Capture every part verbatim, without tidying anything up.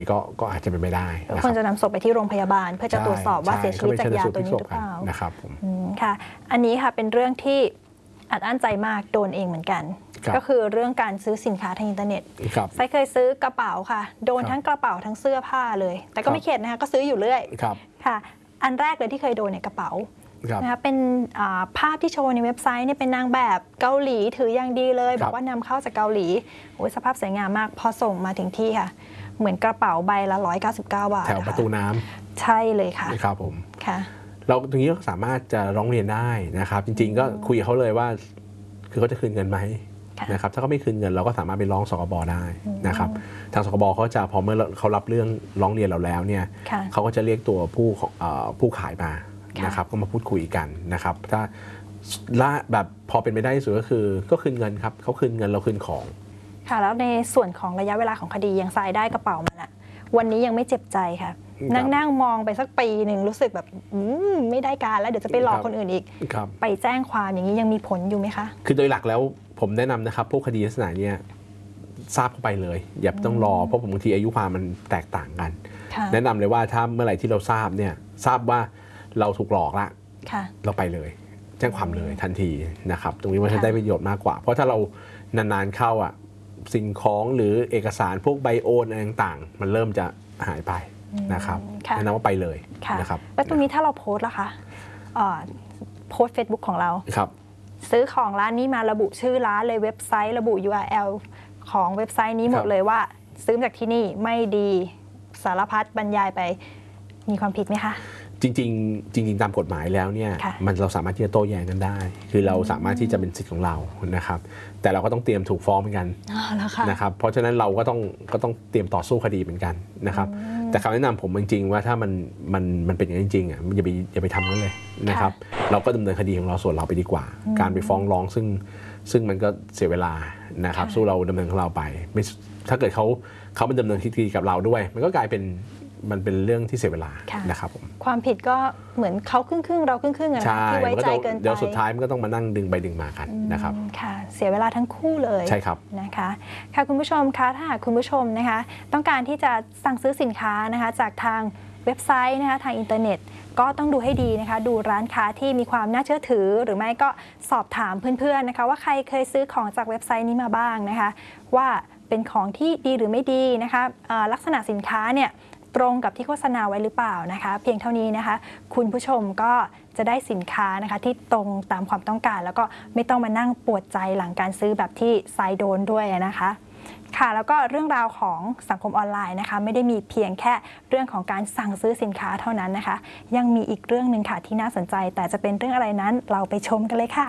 ก็ก็อาจจะเป็นไม่ได้ควรจะนำศพไปที่โรงพยาบาลเพื่อจะตรวจสอบว่าเสียชีวิตจากยาตัวนี้หรือเปล่านะครับผมค่ะอันนี้ค่ะเป็นเรื่องที่อัดอั้นใจมากโดนเองเหมือนกันก็คือเรื่องการซื้อสินค้าทางอินเทอร์เน็ตไซเคยซื้อกระเป๋าค่ะโดนทั้งกระเป๋าทั้งเสื้อผ้าเลยแต่ก็ไม่เข็ดนะคะก็ซื้ออยู่เรื่อยค่ะอันแรกเลยที่เคยโดนในกระเป๋านะคะเป็นภาพที่โชว์ในเว็บไซต์เนี่ยเป็นนางแบบเกาหลีถืออย่างดีเลยบอกว่านำเข้าจากเกาหลีโอ้ยสภาพสวยงามมากพอส่งมาถึงที่ค่ะเหมือนกระเป๋าใบละหนึ่งร้อยเก้าสิบเก้าบาทแถวประตูน้ำใช่เลยค่ะครับผมค่ะเราตรงนี้ก็สามารถจะร้องเรียนได้นะครับจริงๆก็คุยกับเขาเลยว่าคือเขาจะคืนเงินไหมนะครับถ้าเขาไม่คืนเงินเราก็สามารถไปร้องสคบได้นะครับทางสคบเขาจะพอเมื่อเขารับเรื่องร้องเรียนเราแล้วเนี่ยเขาก็จะเรียกตัวผู้ผู้ขายมานะครับก็มาพูดคุยกันนะครับถ้าละแบบพอเป็นไปได้ที่สุดก็คือก็คืนเงินครับเขาคืนเงินเราคืนของค่ะแล้วในส่วนของระยะเวลาของคดียังทรายได้กระเป๋ามันอะวันนี้ยังไม่เจ็บใจค่ะนั่งนั่งมองไปสักปีหนึ่งรู้สึกแบบไม่ได้การแล้วเดี๋ยวจะไปหลอกคนอื่นอีกไปแจ้งความอย่างนี้ยังมีผลอยู่ไหมคะคือโดยหลักแล้วผมแนะนำนะครับพวกคดีลักษณะนี้ทราบเข้าไปเลยอย่าต้องรอเพราะบางทีอายุความมันแตกต่างกันแนะนำเลยว่าถ้าเมื่อไหร่ที่เราทราบเนี่ยทราบว่าเราถูกหลอกละเราไปเลยแจ้งความเลยทันทีนะครับตรงนี้มันจะได้ประโยชน์มากกว่าเพราะถ้าเรานานๆเข้าอ่ะสิ่งของหรือเอกสารพวกใบโอนอะไรต่างๆมันเริ่มจะหายไปนะครับแนะนำว่าไปเลยนะครับแล้วตรงนี้ถ้าเราโพสต์ล่ะคะโพสต์ Facebook ของเราครับซื้อของร้านนี้มาระบุชื่อร้านเลยเว็บไซต์ระบุ ยู อาร์ แอล ของเว็บไซต์นี้หมดเลยว่าซื้อจากที่นี่ไม่ดีสารพัดบรรยายไปมีความผิดไหมคะจริงๆจริงๆตามกฎหมายแล้วเนี่ยมันเราสามารถที่จะโต้แย้งกันได้คือเราสามารถที่จะเป็นสิทธิ์ของเรานะครับแต่เราก็ต้องเตรียมถูกฟ้องเหมือนกันนะครับเพราะฉะนั้นเราก็ต้องก็ต้องเตรียมต่อสู้คดีเหมือนกันนะครับแต่คำแนะนำผมจริงๆว่าถ้ามันมันมันเป็นอย่างนั้นจริงๆอ่ะอย่าไปอย่าไปทำกันเลยนะครับเราก็ดำเนินคดีของเราส่วนเราไปดีกว่าการไปฟ้องร้องซึ่งซึ่งมันก็เสียเวลานะครับสู้เราดำเนินของเราไปไม่ถ้าเกิดเขาเขาเป็นดำเนินคดีกับเราด้วยมันก็กลายเป็นมันเป็นเรื่องที่เสียเวลานะครับผมความผิดก็เหมือนเขาครึ่งครึ่งเราครึ่งครึ่งอะที่ไว้ใจเกินไปเดี๋ยวสุดท้ายมันก็ต้องมานั่งดึงไปดึงมากันนะครับค่ะเสียเวลาทั้งคู่เลยใช่ครับนะคะค่ะคุณผู้ชมคะถ้าหากคุณผู้ชมนะคะต้องการที่จะสั่งซื้อสินค้านะคะจากทางเว็บไซต์นะคะทางอินเทอร์เน็ตก็ต้องดูให้ดีนะคะดูร้านค้าที่มีความน่าเชื่อถือหรือไม่ก็สอบถามเพื่อนๆนะคะว่าใครเคยซื้อของจากเว็บไซต์นี้มาบ้างนะคะว่าเป็นของที่ดีหรือไม่ดีนะคะลักษณะสินค้าเนี่ยตรงกับที่โฆษณาไว้หรือเปล่านะคะเพียงเท่านี้นะคะคุณผู้ชมก็จะได้สินค้านะคะที่ตรงตามความต้องการแล้วก็ไม่ต้องมานั่งปวดใจหลังการซื้อแบบที่ทรายโดนด้วยนะคะค่ะแล้วก็เรื่องราวของสังคมออนไลน์นะคะไม่ได้มีเพียงแค่เรื่องของการสั่งซื้อสินค้าเท่านั้นนะคะยังมีอีกเรื่องหนึ่งค่ะที่น่าสนใจแต่จะเป็นเรื่องอะไรนั้นเราไปชมกันเลยค่ะ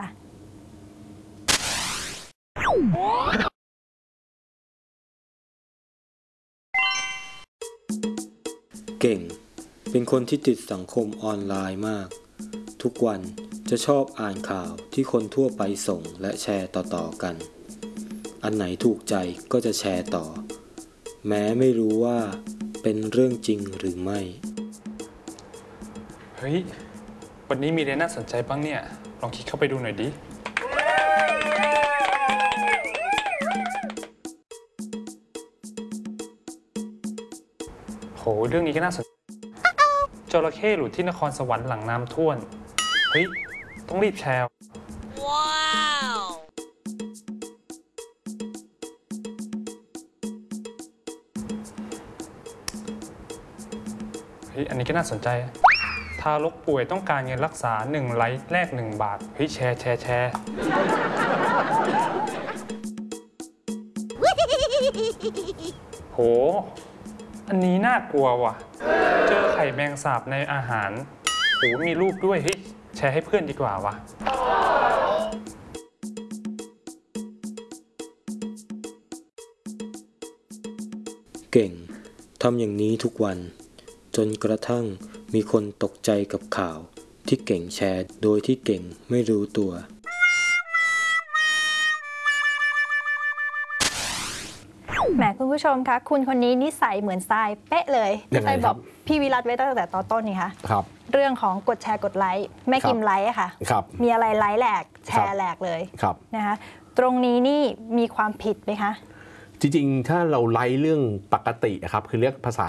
เก่งเป็นคนที่ติดสังคมออนไลน์มากทุกวันจะชอบอ่านข่าวที่คนทั่วไปส่งและแชร์ต่อๆกันอันไหนถูกใจก็จะแชร์ต่อแม้ไม่รู้ว่าเป็นเรื่องจริงหรือไม่เฮ้ยวันนี้มีอะไรน่าสนใจบ้างเนี่ยลองคลิกเข้าไปดูหน่อยดิโหเรื่องนี้ก็น่าสนใจจระเข้หลุดที่นครสวรรค์หลังน้ำท่วมเฮ้ยต้องรีบแชร์ว้าวเฮ้ยอันนี้ก็น่าสนใจทารกป่วยต้องการเงินรักษาหนึ่งไลค์แลกหนึ่งบาทเฮ้ยแชร์แชร์แชร์โหอันนี้น่ากลัวว่ะเจอไข่แมงสาบในอาหารโหมีรูปด้วยเฮ้ยแชร์ให้เพื่อนดีกว่าว่ะเก่งทำอย่างนี้ทุกวันจนกระทั่งมีคนตกใจกับข่าวที่เก่งแชร์โดยที่เก่งไม่รู้ตัวแหมคุณผู้ชมคะคุณคนนี้นิสัยเหมือนทรายเป๊ะเลยที่ทรายบอกพี่วิรัตไว้ตั้งแต่ตอนต้นนี่คะครับเรื่องของกดแชร์กดไลค์แม่กิมไลค์ค่ะมีอะไรไลค์แหลกแชร์แหลกเลยนะคะตรงนี้นี่มีความผิดไหมคะจริงๆถ้าเราไลค์เรื่องปกติครับคือเรียกภาษา